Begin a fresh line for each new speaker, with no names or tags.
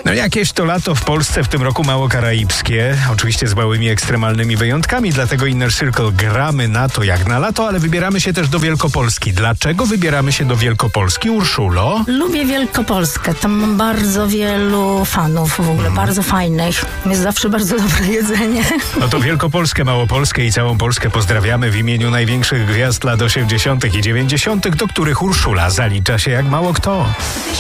No jakieś to lato w Polsce w tym roku mało karaibskie, oczywiście z małymi ekstremalnymi wyjątkami, dlatego Inner Circle gramy na to jak na lato, ale wybieramy się też do Wielkopolski. Dlaczego wybieramy się do Wielkopolski, Urszulo?
Lubię Wielkopolskę, tam mam bardzo wielu fanów w ogóle, bardzo fajnych. Jest zawsze bardzo dobre jedzenie.
No to Wielkopolskę, Małopolskę i całą Polskę pozdrawiamy w imieniu największych gwiazd lat 80. i 90., do których Urszula zalicza się jak mało kto.